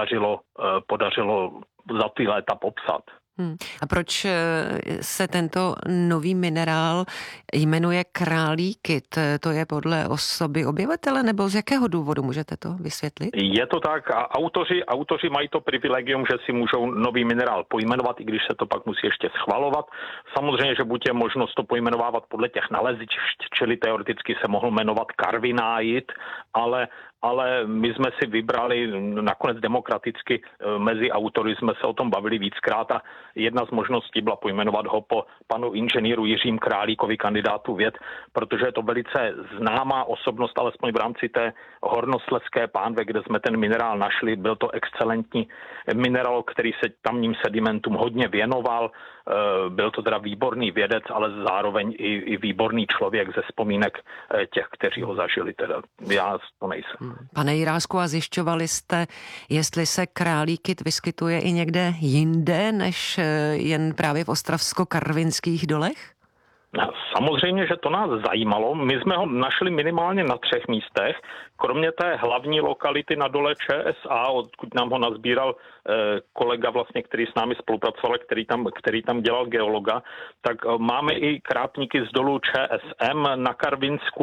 podařilo za ty léta popsat. A proč se tento nový minerál jmenuje králíkit? To je podle osoby objevitele, nebo z jakého důvodu můžete to vysvětlit? Je to tak a autoři mají to privilegium, že si můžou nový minerál pojmenovat, i když se to pak musí ještě schvalovat. Samozřejmě, že buď je možnost to pojmenovávat podle těch nalezišť, čili teoreticky se mohl jmenovat karvináit, ale my jsme si vybrali nakonec demokraticky mezi autory, jsme se o tom bavili víckrát a jedna z možností byla pojmenovat ho po panu inženýru Jiřím Králíkovi, kandidátu věd, protože je to velice známá osobnost, alespoň v rámci té hornoslezské pánve, kde jsme ten minerál našli. Byl to excelentní minerál, který se tamním sedimentům hodně věnoval. Byl to teda výborný vědec, ale zároveň i výborný člověk ze vzpomínek těch, kteří ho zažili. Teda já to nejsem. Pane Jirásku, a zjišťovali jste, jestli se králíkit vyskytuje i někde jinde, než jen právě v Ostravsko-Karvinských dolech? Samozřejmě, že to nás zajímalo. My jsme ho našli minimálně na 3 místech. Kromě té hlavní lokality na dole ČSA, odkud nám ho nazbíral kolega, vlastně, který s námi spolupracoval, který tam dělal geologa, tak máme i krápníky z dolu ČSM na Karvinsku,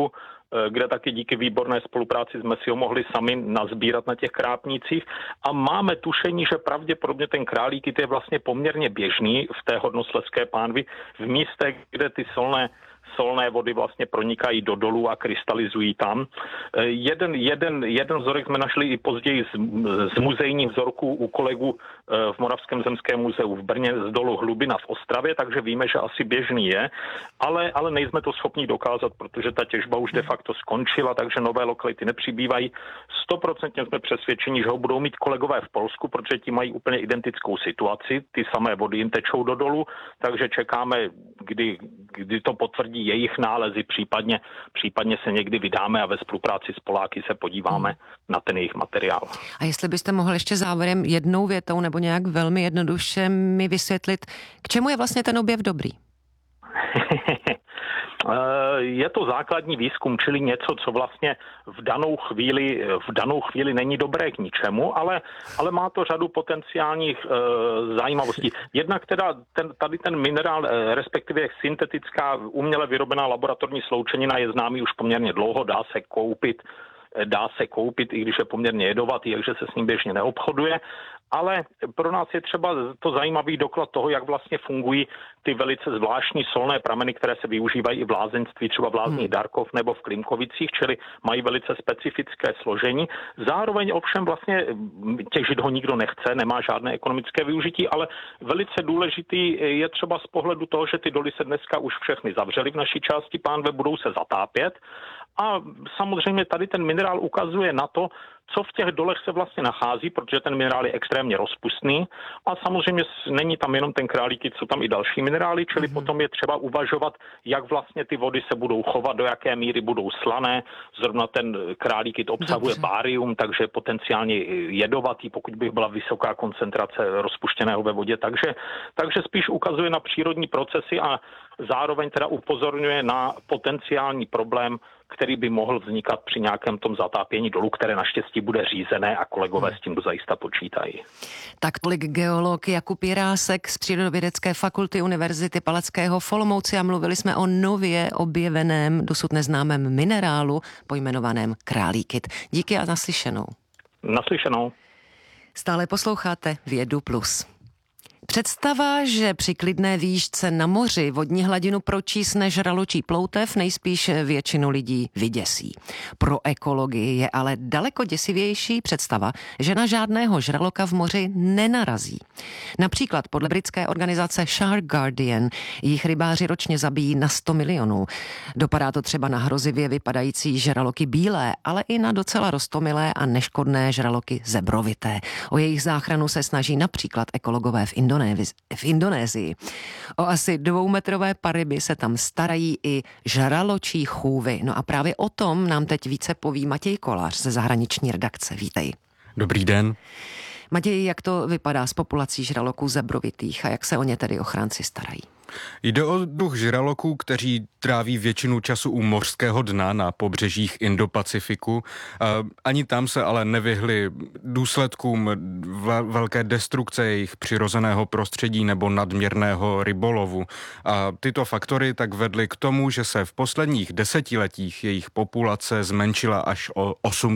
kde taky díky výborné spolupráci jsme si ho mohli sami nazbírat na těch krápnících a máme tušení, že pravděpodobně ten králíkyt je vlastně poměrně běžný v té Hornoslezské pánvi v místech, kde ty solné vody vlastně pronikají do dolů a krystalizují tam. Jeden vzorek jsme našli i později z muzejních vzorků u kolegů v Moravském zemském muzeu v Brně z dolu Hlubina v Ostravě, takže víme, že asi běžný je, ale nejsme to schopni dokázat, protože ta těžba už de facto skončila, takže nové lokality nepřibývají. 100% jsme přesvědčeni, že ho budou mít kolegové v Polsku, protože ti mají úplně identickou situaci, ty samé vody jim tečou do dolu, takže čekáme, kdy to potvrdí jejich nálezy, případně se někdy vydáme a ve spolupráci s Poláky se podíváme na ten jejich materiál. A jestli byste mohl ještě závěrem jednou větou nebo nějak velmi jednoduše mi vysvětlit, k čemu je vlastně ten objev dobrý? Je to základní výzkum, čili něco, co vlastně v danou chvíli není dobré k ničemu, ale má to řadu potenciálních zajímavostí. Jednak teda tady ten minerál, respektive syntetická uměle vyrobená laboratorní sloučenina je známý už poměrně dlouho, dá se koupit, i když je poměrně jedovatý, takže se s ním běžně neobchoduje. Ale pro nás je třeba to zajímavý doklad toho, jak vlastně fungují ty velice zvláštní solné prameny, které se využívají i v lázeňství, třeba v lázních Darkov nebo v Klimkovicích, čili mají velice specifické složení. Zároveň ovšem vlastně těžit ho nikdo nechce, nemá žádné ekonomické využití, ale velice důležitý je třeba z pohledu toho, že ty doly se dneska už všechny zavřely v naší části pánve, budou se zatápět. A samozřejmě tady ten minerál ukazuje na to, co v těch dolech se vlastně nachází, protože ten minerál je extrémně rozpustný a samozřejmě není tam jenom ten králíkyt, jsou tam i další minerály, čili potom je třeba uvažovat, jak vlastně ty vody se budou chovat, do jaké míry budou slané. Zrovna ten králíkyt obsahuje bárium, takže potenciálně jedovatý, pokud by byla vysoká koncentrace rozpuštěného ve vodě. Takže spíš ukazuje na přírodní procesy a zároveň teda upozorňuje na potenciální problém, který by mohl vznikat při nějakém tom zatápění dolů, které naštěstí bude řízené a kolegové s tím dozajista počítají. Tak tolik geolog Jakub Jirásek z Přírodovědecké fakulty Univerzity Palackého v Olomouci a mluvili jsme o nově objeveném, dosud neznámém minerálu pojmenovaném králíkyt. Díky a naslyšenou. Naslyšenou. Stále posloucháte Vědu Plus. Představa, že při klidné výšce na moři vodní hladinu pročísne žraločí ploutev, nejspíš většinu lidí vyděsí. Pro ekologii je ale daleko děsivější představa, že na žádného žraloka v moři nenarazí. Například podle britské organizace Shark Guardian jich rybáři ročně zabijí na 100 milionů. Dopadá to třeba na hrozivě vypadající žraloky bílé, ale i na docela roztomilé a neškodné žraloky zebrovité. O jejich záchranu se snaží například ekologové v Indonésii. O asi 2metrové paryby se tam starají i žraločí chůvy. No a právě o tom nám teď více poví Matěj Kolář ze zahraniční redakce. Vítej. Dobrý den. Matěj, jak to vypadá s populací žraloků zebrovitých a jak se o ně tedy ochránci starají? Jde o druh žraloků, kteří tráví většinu času u mořského dna na pobřežích Indo-Pacifiku. Ani tam se ale nevyhli důsledkům velké destrukce jejich přirozeného prostředí nebo nadměrného rybolovu. A tyto faktory tak vedly k tomu, že se v posledních desetiletích jejich populace zmenšila až o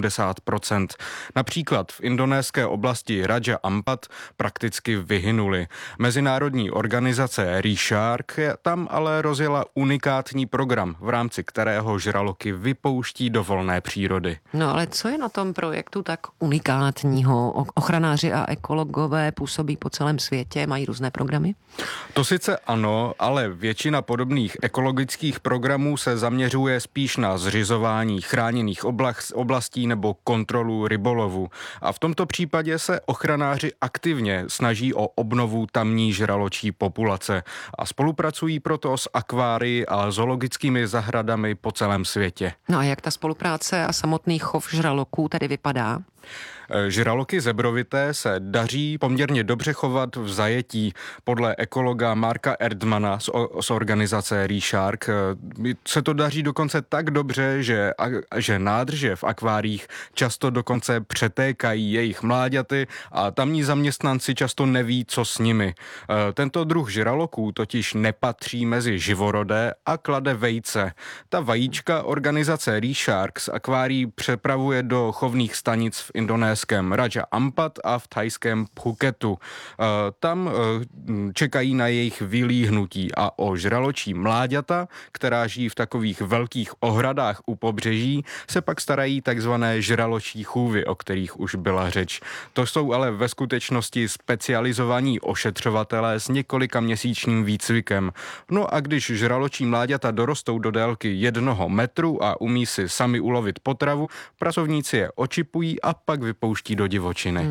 80%. Například v indonéské oblasti Raja Ampat prakticky vyhynuli. Mezinárodní organizace Shark tam ale rozjela unikátní program, v rámci kterého žraloky vypouští do volné přírody. No ale co je na tom projektu tak unikátního? Ochranáři a ekologové působí po celém světě, mají různé programy? To sice ano, ale většina podobných ekologických programů se zaměřuje spíš na zřizování chráněných oblastí nebo kontrolu rybolovu. A v tomto případě se ochranáři aktivně snaží o obnovu tamní žraločí populace a spolupracují proto s akvárii a zoologickými zahradami po celém světě. No a jak ta spolupráce a samotný chov žraloků tedy vypadá? Žraloky zebrovité se daří poměrně dobře chovat v zajetí. Podle ekologa Marka Erdmana z organizace ReShark se to daří dokonce tak dobře, že nádrže v akváriích často dokonce přetékají jejich mláďaty a tamní zaměstnanci často neví, co s nimi. Tento druh žraloků totiž nepatří mezi živorodé a klade vejce. Ta vajíčka organizace ReShark z akvárií přepravuje do chovných stanic v indonéském Raja Ampat a v thajském Phuketu. Tam čekají na jejich vylíhnutí a o žraločí mláďata, která žijí v takových velkých ohradách u pobřeží, se pak starají takzvané žraločí chůvy, o kterých už byla řeč. To jsou ale ve skutečnosti specializovaní ošetřovatelé s několika měsíčním výcvikem. No a když žraločí mláďata dorostou do délky 1 metru a umí si sami ulovit potravu, pracovníci je očipují a pak vypouští do divočiny.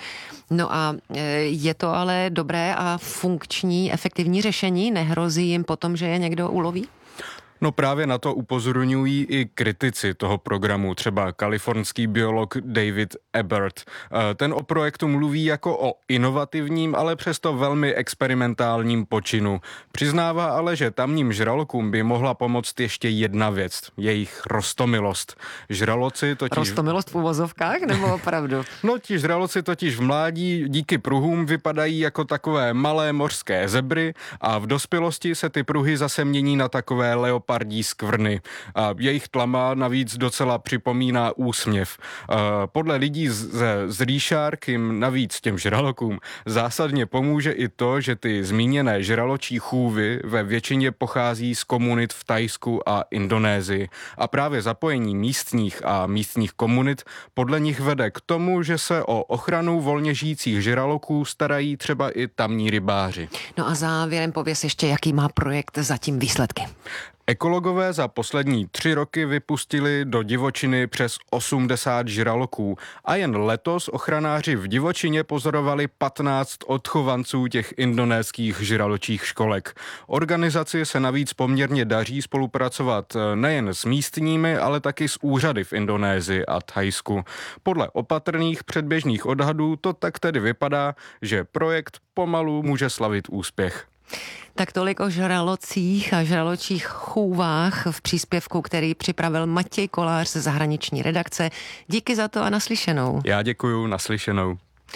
No a je to ale dobré a funkční, efektivní řešení? Nehrozí jim potom, že je někdo uloví? No právě na to upozorňují i kritici toho programu, třeba kalifornský biolog David Ebert. Ten o projektu mluví jako o inovativním, ale přesto velmi experimentálním počinu. Přiznává ale, že tamním žralokům by mohla pomoct ještě jedna věc, jejich roztomilost. Žraloci totiž... Roztomilost v uvozovkách, nebo opravdu? No, ti žraloci totiž v mládí díky pruhům vypadají jako takové malé mořské zebry a v dospělosti se ty pruhy zase mění na takové leopardí skvrny. A jejich tlama navíc docela připomíná úsměv. Podle lidí z ReShark jim navíc těm žralokům zásadně pomůže i to, že ty zmíněné žraločí chůvy ve většině pochází z komunit v Thajsku a Indonésii. A právě zapojení místních komunit podle nich vede k tomu, že se o ochranu volně žijících žraloků starají třeba i tamní rybáři. No a závěrem pověz ještě, jaký má projekt zatím výsledky. Ekologové za poslední 3 roky vypustili do divočiny přes 80 žraloků a jen letos ochranáři v divočině pozorovali 15 odchovanců těch indonéských žraločích školek. Organizaci se navíc poměrně daří spolupracovat nejen s místními, ale taky s úřady v Indonésii a Thajsku. Podle opatrných předběžných odhadů to tak tedy vypadá, že projekt pomalu může slavit úspěch. Tak tolik o žralocích a žraločích chůvách v příspěvku, který připravil Matěj Kolář ze zahraniční redakce. Díky za to a naslyšenou. Já děkuju, naslyšenou.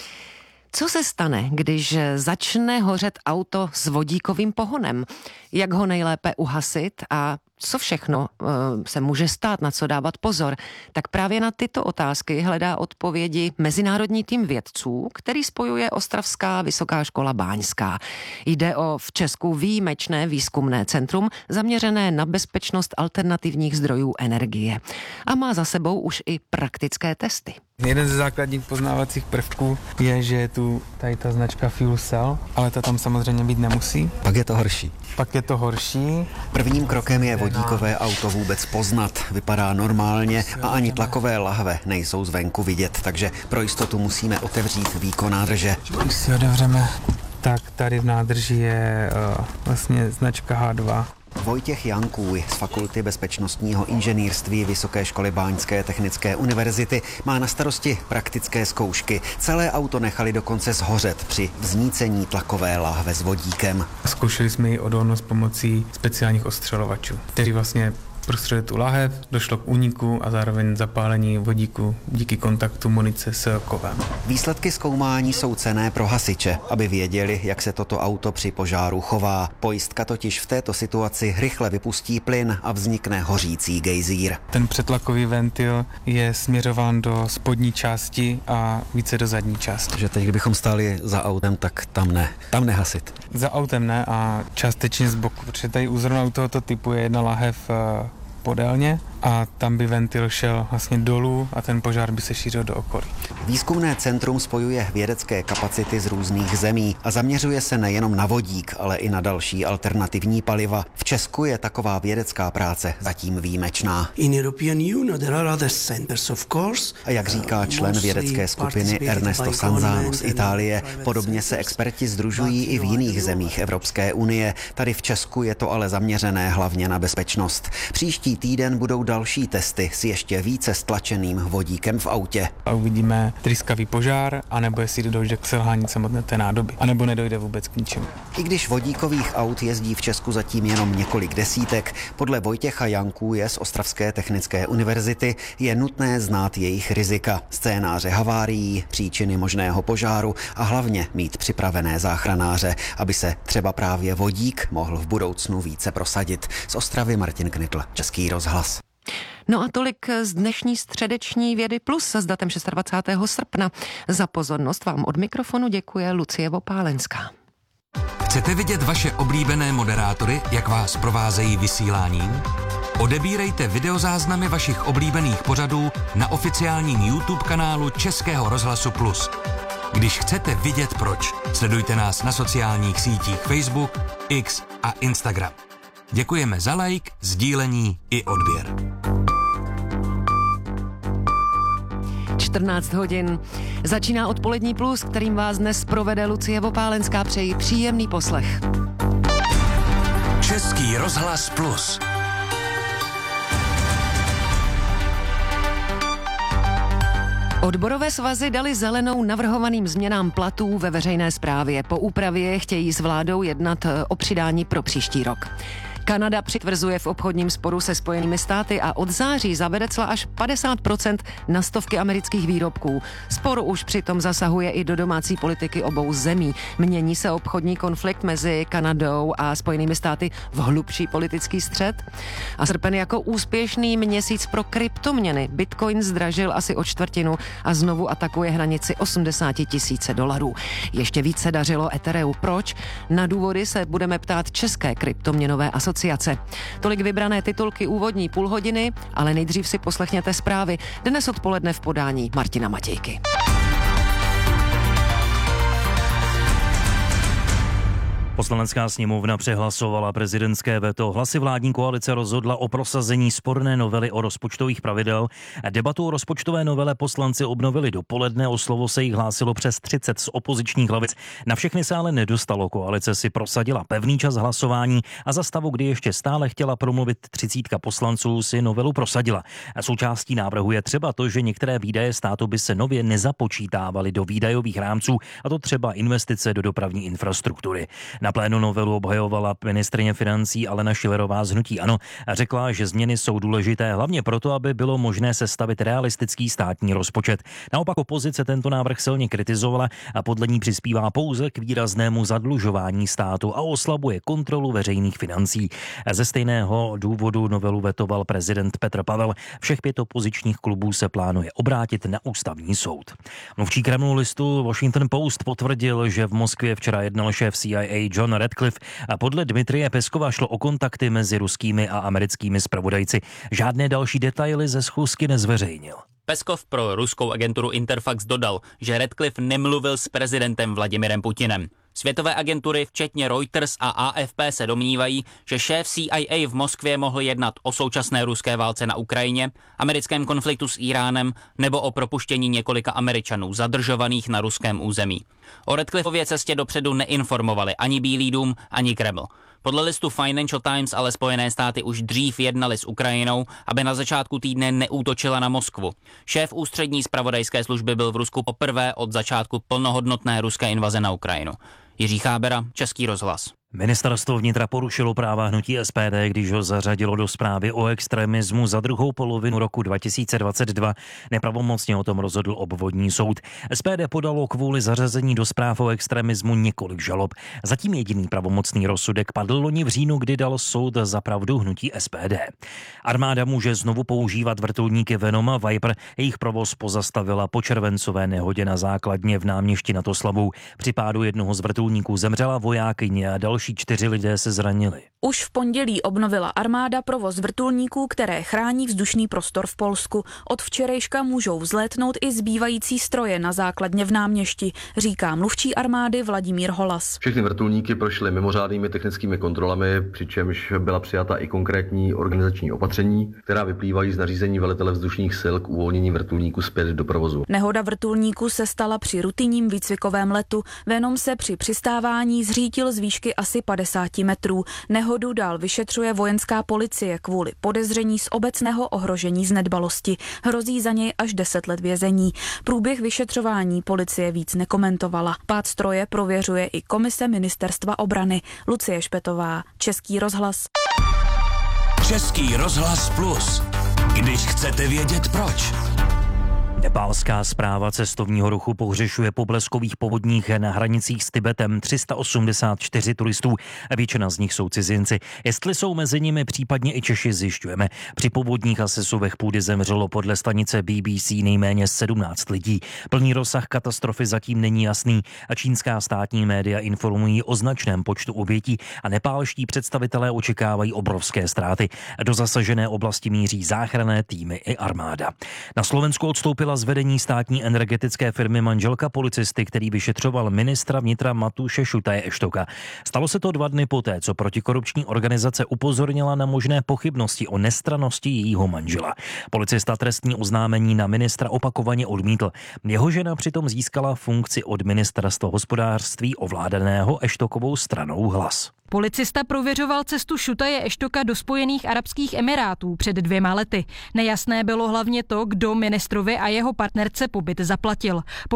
Co se stane, když začne hořet auto s vodíkovým pohonem? Jak ho nejlépe uhasit a co všechno se může stát, na co dávat pozor? Tak právě na tyto otázky hledá odpovědi mezinárodní tým vědců, který spojuje Ostravská vysoká škola báňská. Jde o v Česku výjimečné výzkumné centrum zaměřené na bezpečnost alternativních zdrojů energie. A má za sebou už i praktické testy. Jeden ze základních poznávacích prvků je, že je tu tady ta značka Fuel Cell, ale ta tam samozřejmě být nemusí. Pak je to horší. Prvním krokem je vodíkové auto vůbec poznat. Vypadá normálně a ani tlakové lahve nejsou zvenku vidět, takže pro jistotu musíme otevřít výkon nádrže. Když si otevřeme, tak tady v nádrži je vlastně značka H2. Vojtěch Jankůj z Fakulty bezpečnostního inženýrství Vysoké školy Báňské technické univerzity má na starosti praktické zkoušky. Celé auto nechali dokonce zhořet při vznícení tlakové lahve s vodíkem. Zkoušeli jsme ji odolnost pomocí speciálních ostřelovačů, kteří vlastně prostředili tu lahev, došlo k úniku a zároveň zapálení vodíku díky kontaktu munice s kovem. Výsledky zkoumání jsou cenné pro hasiče, aby věděli, jak se toto auto při požáru chová. Pojistka totiž v této situaci rychle vypustí plyn a vznikne hořící gejzír. Ten přetlakový ventil je směřován do spodní části a více do zadní části. Že teď, kdybychom stáli za autem, tak tam nehasit. Za autem ne a částečně z boku, protože tady u zrovna u tohoto typu je jedna lahev podélně a tam by ventil šel vlastně dolů a ten požár by se šířil do okolí. Výzkumné centrum spojuje vědecké kapacity z různých zemí a zaměřuje se nejenom na vodík, ale i na další alternativní paliva. V Česku je taková vědecká práce zatím výjimečná. A jak říká člen vědecké skupiny Ernesto Sanzano z Itálie, podobně se experti sdružují i v jiných zemích Evropské unie. Tady v Česku je to ale zaměřené hlavně na bezpečnost. Příští týden budou další testy s ještě více stlačeným vodíkem v autě. A uvidíme tryskavý požár, anebo jestli dojde k selhání samotné té nádoby, anebo nedojde vůbec k ničemu. I když vodíkových aut jezdí v Česku zatím jenom několik desítek, podle Vojtěcha Jankůje z Ostravské technické univerzity je nutné znát jejich rizika, scénáře havárií, příčiny možného požáru a hlavně mít připravené záchranáře, aby se třeba právě vodík mohl v budoucnu více prosadit. Z Ostravy Martin Knitl, Český rozhlas. No a tolik z dnešní středeční Vědy Plus s datem 26. srpna. Za pozornost vám od mikrofonu děkuje Lucie Vopálenská. Chcete vidět vaše oblíbené moderátory, jak vás provázejí vysíláním? Odebírejte videozáznamy vašich oblíbených pořadů na oficiálním YouTube kanálu Českého rozhlasu Plus. Když chcete vidět proč, sledujte nás na sociálních sítích Facebook, X a Instagram. Děkujeme za like, sdílení i odběr. 14 hodin. Začíná Odpolední plus, kterým vás dnes provede Lucie Vopálenská. Přeji příjemný poslech. Český rozhlas Plus. Odborové svazy dali zelenou navrhovaným změnám platů ve veřejné správě. Po úpravě chtějí s vládou jednat o přidání pro příští rok. Kanada přitvrzuje v obchodním sporu se Spojenými státy a od září zavede cla až 50% na stovky amerických výrobků. Spor už přitom zasahuje i do domácí politiky obou zemí. Mění se obchodní konflikt mezi Kanadou a Spojenými státy v hlubší politický střet. A srpen jako úspěšný měsíc pro kryptoměny. Bitcoin zdražil asi o čtvrtinu a znovu atakuje hranici $80,000. Ještě více dařilo Ethereu. Proč? Na důvody se budeme ptát České kryptoměnové asociace. Tolik vybrané titulky úvodní půlhodiny, ale nejdřív si poslechněte zprávy dnes odpoledne v podání Martina Matějky. Poslanecká sněmovna přehlasovala prezidentské veto. Hlasy vládní koalice rozhodla o prosazení sporné novely o rozpočtových pravidel. Debatu o rozpočtové novele poslanci obnovili dopoledne, o slovo se jich hlásilo přes 30 z opozičních hlavic. Na všechny se ale nedostalo. Koalice si prosadila pevný čas hlasování a za stavu, kdy ještě stále chtěla promluvit 30 poslanců, si novelu prosadila. Součástí návrhu je třeba to, že některé výdaje státu by se nově nezapočítávaly do výdajových rámců, a to třeba investice do dopravní infrastruktury. Na plénu novelu obhajovala ministryně financí Alena Schillerová z hnutí ANO a řekla, že změny jsou důležité hlavně proto, aby bylo možné sestavit realistický státní rozpočet. Naopak opozice tento návrh silně kritizovala a podle ní přispívá pouze k výraznému zadlužování státu a oslabuje kontrolu veřejných financí. Ze stejného důvodu novelu vetoval prezident Petr Pavel. Všech 5 opozičních klubů se plánuje obrátit na ústavní soud. Mluvčí Kremlu listu Washington Post potvrdil, že v Moskvě včera jednal šéf CIA John Ratcliffe a podle Dmitrije Peskova šlo o kontakty mezi ruskými a americkými zpravodajci. Žádné další detaily ze schůzky nezveřejnil. Peskov pro ruskou agenturu Interfax dodal, že Ratcliffe nemluvil s prezidentem Vladimirem Putinem. Světové agentury, včetně Reuters a AFP, se domnívají, že šéf CIA v Moskvě mohl jednat o současné ruské válce na Ukrajině, americkém konfliktu s Iránem nebo o propuštění několika Američanů zadržovaných na ruském území. O Ratcliffově cestě dopředu neinformovali ani Bílý dům, ani Kreml. Podle listu Financial Times ale Spojené státy už dřív jednali s Ukrajinou, aby na začátku týdne neútočila na Moskvu. Šéf ústřední zpravodajské služby byl v Rusku poprvé od začátku plnohodnotné ruské invaze na Ukrajinu. Jiří Chábera, Český rozhlas. Ministerstvo vnitra porušilo práva hnutí SPD, když ho zařadilo do zprávy o extremismu za druhou polovinu roku 2022. Nepravomocně o tom rozhodl obvodní soud. SPD podalo kvůli zařazení do zpráv o extremismu několik žalob. Zatím jediný pravomocný rozsudek padl loni v říjnu, kdy dal soud za pravdu hnutí SPD. Armáda může znovu používat vrtulníky Venom a Viper. Jejich provoz pozastavila po červencové nehodě na základně v Náměšti nad Oslavou. Při pádu jednoho z vrtulníků zemřela vojákyně a další 4 lidé se zranili. Už v pondělí obnovila armáda provoz vrtulníků, které chrání vzdušný prostor v Polsku. Od včerejška můžou vzlétnout i zbývající stroje na základně v Náměšti, říká mluvčí armády Vladimír Holas. Všechny vrtulníky prošly mimořádnými technickými kontrolami, přičemž byla přijata i konkrétní organizační opatření, která vyplývají z nařízení velitele vzdušných sil k uvolnění vrtulníku zpět do provozu. Nehoda vrtulníku se stala při rutinním výcvikovém letu. Venom se při přistávání zřítil z výšky asi asi 50 metrů. Nehodu dál vyšetřuje vojenská policie kvůli podezření z obecného ohrožení z nedbalosti. Hrozí za něj až 10 let vězení. Průběh vyšetřování policie víc nekomentovala. Pád stroje prověřuje i komise Ministerstva obrany. Lucie Špetová, Český rozhlas. Český rozhlas Plus. Když chcete vědět proč. Nepálská správa cestovního ruchu pohřešuje po bleskových povodních na hranicích s Tibetem 384 turistů. Většina z nich jsou cizinci. Jestli jsou mezi nimi případně i Češi, zjišťujeme. Při povodních a sesuvech půdy zemřelo podle stanice BBC nejméně 17 lidí. Plný rozsah katastrofy zatím není jasný a čínská státní média informují o značném počtu obětí a nepálští představitelé očekávají obrovské ztráty. Do zasažené oblasti míří záchranné týmy i armáda. Na Slovensku odstoupila z vedení státní energetické firmy manželka policisty, který vyšetřoval ministra vnitra Matúše Šutaje Eštoka. Stalo se to 2 dny poté, co protikorupční organizace upozornila na možné pochybnosti o nestrannosti jejího manžela. Policista trestní oznámení na ministra opakovaně odmítl. Jeho žena přitom získala funkci od ministerstva hospodářství ovládaného Eštokovou stranou Hlas. Policista prověřoval cestu Šutaje Eštoka do Spojených arabských emirátů před 2 lety. Nejasné bylo hlavně to, kdo ministrovi a jeho partnerce pobyt zaplatil.